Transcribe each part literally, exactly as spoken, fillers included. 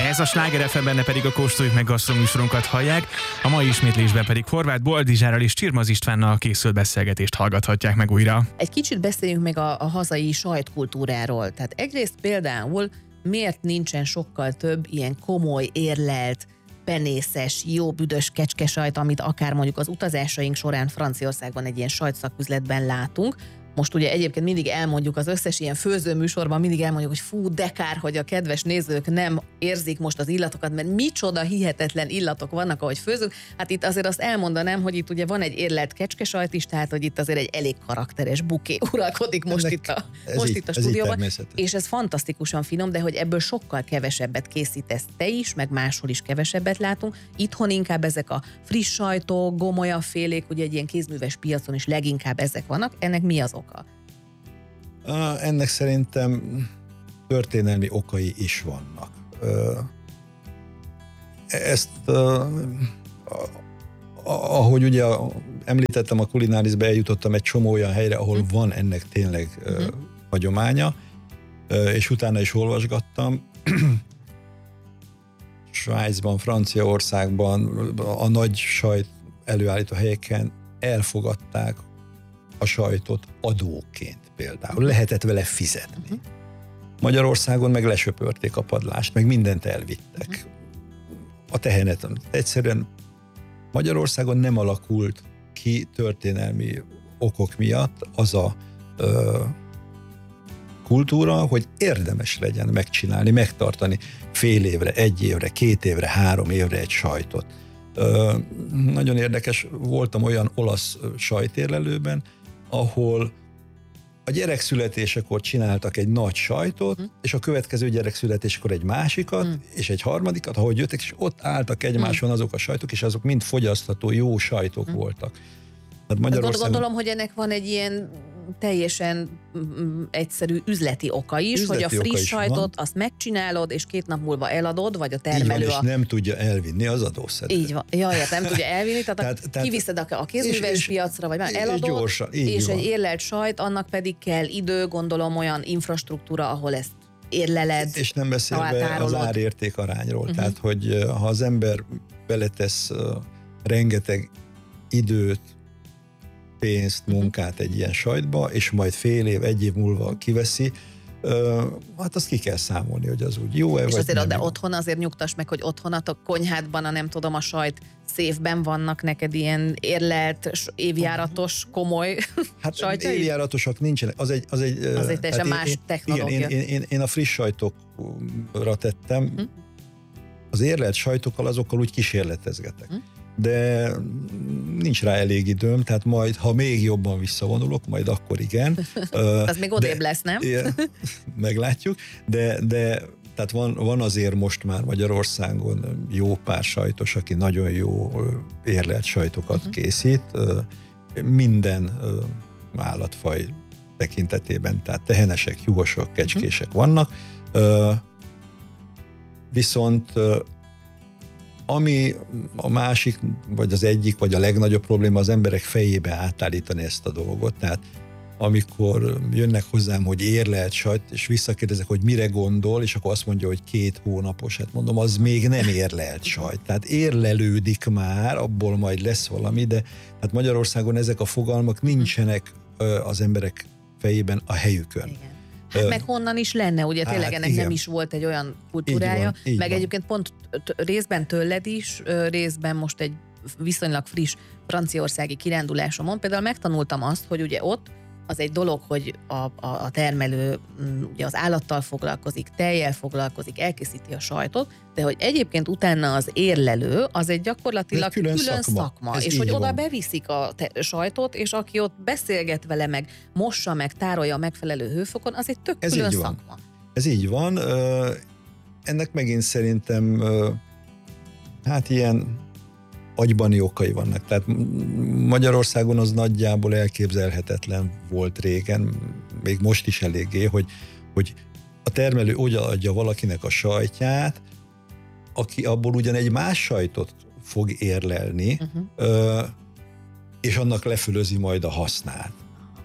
Ez a Sláger ef em, benne pedig a Kóstoljuk meg gasztroműsorunkat hallják, a mai ismétlésben pedig Horváth Boldizsárral és Csirmaz Istvánnal készült beszélgetést hallgathatják meg újra. Egy kicsit beszéljünk meg a, a hazai sajtkultúráról. Tehát egyrészt például miért nincsen sokkal több ilyen komoly, érlelt, penészes, jó büdös kecskesajt, amit akár mondjuk az utazásaink során Franciaországban egy ilyen sajtszaküzletben látunk. Most ugye egyébként mindig elmondjuk az összes ilyen főzőműsorban, mindig elmondjuk, hogy fú, de kár, hogy a kedves nézők nem érzik most az illatokat, mert micsoda hihetetlen illatok vannak, ahogy főzünk. Hát itt azért azt elmondanám, hogy itt ugye van egy érlelt kecskesajt is, tehát hogy itt azért egy elég karakteres buké uralkodik most Ennek itt a, ez most így, itt a ez stúdióban. és ez fantasztikusan finom, de hogy ebből sokkal kevesebbet készítesz te is, meg máshol is kevesebbet látunk. Itthon inkább ezek a friss sajtok, gomolyafélék, ugye egy ilyen kézműves piacon is leginkább ezek vannak. Ennek mi az oka? Ennek szerintem történelmi okai is vannak. Ezt, ahogy ugye említettem, a kulinárisbe eljutottam egy csomó olyan helyre, ahol mm. van ennek tényleg mm. hagyománya, és utána is olvasgattam. Svájcban, Franciaországban, a nagy sajt előállító helyeken elfogadták a sajtot adóként például. Lehetett vele fizetni. Uh-huh. Magyarországon meg lesöpörték a padlást, meg mindent elvittek. Uh-huh. A tehenet. Egyszerűen Magyarországon nem alakult ki történelmi okok miatt az a ö, kultúra, hogy érdemes legyen megcsinálni, megtartani fél évre, egy évre, két évre, három évre egy sajtot. Ö, nagyon érdekes, voltam olyan olasz sajtérlelőben, ahol a gyerek születésekor csináltak egy nagy sajtot, mm. és a következő gyerek születésekor egy másikat, mm. és egy harmadikat, ahogy jöttek, és ott álltak egymáson mm. azok a sajtok, és azok mind fogyasztható, jó sajtok mm. voltak. Hát Magyarországon... Gondolom, hogy ennek van egy ilyen teljesen mm, egyszerű üzleti oka is, üzleti hogy a friss sajtot van. Azt megcsinálod, és két nap múlva eladod, vagy a termelő... Így van, a... és nem tudja elvinni az adószedő. Így van. Jaj, nem tudja elvinni, tehát, tehát, tehát kiviszed a, a kézműves és, piacra, vagy már eladod, és, gyorsan, és egy érlelt sajt, annak pedig kell idő, gondolom olyan infrastruktúra, ahol ezt érleled. És nem beszélve az árérték arányról. Uh-huh. Tehát, hogy ha az ember beletesz uh, rengeteg időt, pénzt, munkát egy ilyen sajtba, és majd fél év, egy év múlva kiveszi, uh, hát azt ki kell számolni, hogy az úgy jó-e, és vagy azért nem. De otthon azért nyugtass meg, hogy otthon a konyhádban, a nem tudom, a sajt széfben vannak neked ilyen érlelt, évjáratos, komoly hát sajtjai? Évjáratosak nincsenek. Az egy, az egy, az egy teljesen más én, technológia. Igen, én, én, én, én a friss sajtokra tettem. Hm? Az érlelt sajtokkal, azokkal úgy kísérletezgetek. Hm? De nincs rá elég időm, tehát majd, ha még jobban visszavonulok, majd akkor igen. Az még odébb lesz, nem? Meglátjuk, de, de tehát van, van azért most már Magyarországon jó pár sajtos, aki nagyon jó érlelt sajtokat uh-huh. készít, minden állatfaj tekintetében, tehát tehenesek, juhosok, kecskések uh-huh. vannak, viszont ami a másik, vagy az egyik, vagy a legnagyobb probléma az emberek fejébe átállítani ezt a dolgot. Tehát amikor jönnek hozzám, hogy érlelt sajt, és visszakérdezek, hogy mire gondol, és akkor azt mondja, hogy két hónapos. Hát mondom, az még nem érlelt sajt. Tehát érlelődik már, abból majd lesz valami, de hát Magyarországon ezek a fogalmak nincsenek az emberek fejében a helyükön. Igen. Hát meg honnan is lenne, ugye tényleg hát ennek igen. nem is volt egy olyan kultúrája, így van, így meg van. Egyébként pont részben tőled is, részben most egy viszonylag friss franciaországi kirándulásomon például megtanultam azt, hogy ugye ott az egy dolog, hogy a, a, a termelő ugye az állattal foglalkozik, tejjel foglalkozik, elkészíti a sajtot, de hogy egyébként utána az érlelő, az egy gyakorlatilag egy külön, külön szakma. szakma és hogy oda van. Beviszik a te- sajtot, és aki ott beszélget vele, meg mossa, meg tárolja a megfelelő hőfokon, az egy tök Ez külön szakma. Ez így van. Ennek megint szerintem hát ilyen agybani okai vannak. Tehát Magyarországon az nagyjából elképzelhetetlen volt régen, még most is eléggé, hogy, hogy a termelő úgy adja valakinek a sajtját, aki abból ugyan egy más sajtot fog érlelni, uh-huh. és annak lefölözi majd a hasznát.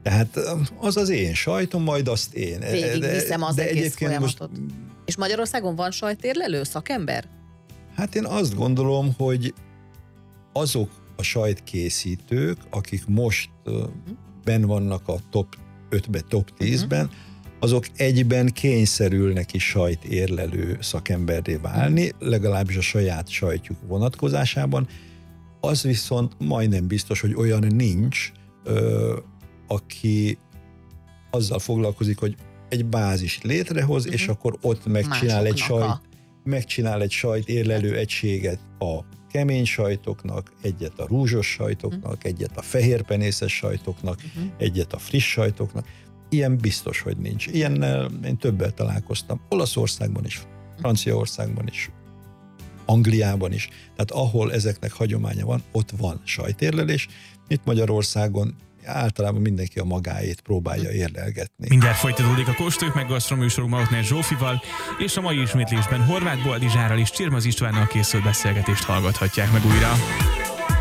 Tehát az az én sajtom, majd azt én. Végig viszem az de egész folyamatot. Most... És Magyarországon van sajtérlelő, szakember? Hát én azt gondolom, hogy azok a sajtkészítők, akik most uh-huh. benn vannak a top ötbe, top tízben, uh-huh. azok egyben kényszerülnek is sajtérlelő szakemberré válni, uh-huh. legalábbis a saját sajtjuk vonatkozásában. Az viszont majdnem biztos, hogy olyan nincs, ö, aki azzal foglalkozik, hogy egy bázis létrehoz, uh-huh. és akkor ott megcsinál egy, sajt, a... megcsinál egy sajtérlelő egységet a kemény sajtoknak, egyet a rúzsos sajtoknak, uh-huh. egyet a fehérpenészes sajtoknak, uh-huh. egyet a friss sajtoknak. Ilyen biztos, hogy nincs. Ilyennel én többel találkoztam. Olaszországban is, Franciaországban is, Angliában is. Tehát ahol ezeknek hagyománya van, ott van sajtérlelés. Itt Magyarországon általában mindenki a magáét próbálja érlelgetni. Mindjárt folytatódik a Kóstoljuk meg gasztroműsorunk Mautner Zsófival, és a mai ismétlésben Horváth Boldizsárral és Csirmaz Istvánnal készült beszélgetést hallgathatják meg újra.